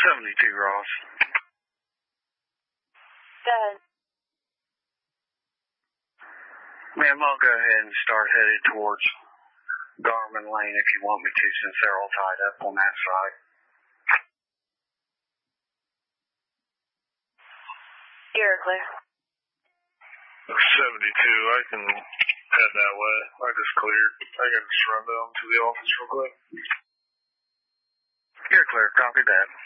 72, Ross. Go ahead. Ma'am, I'll go ahead and start headed towards Garmin Lane if you want me to, since they're all tied up on that side. You're clear. 72, I can head that way. I just cleared. I can just run down to the office real quick. You're clear, copy that.